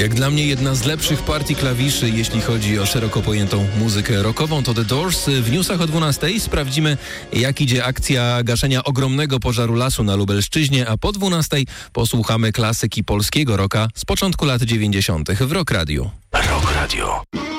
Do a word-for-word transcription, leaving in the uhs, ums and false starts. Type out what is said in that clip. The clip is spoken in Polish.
Jak dla mnie jedna z lepszych partii klawiszy, jeśli chodzi o szeroko pojętą muzykę rockową, to The Doors. W newsach o dwunastej sprawdzimy, jak idzie akcja gaszenia ogromnego pożaru lasu na Lubelszczyźnie, a po dwunastej posłuchamy klasyki polskiego rocka z początku lat dziewięćdziesiątych w Rock Radio. Rock Radio.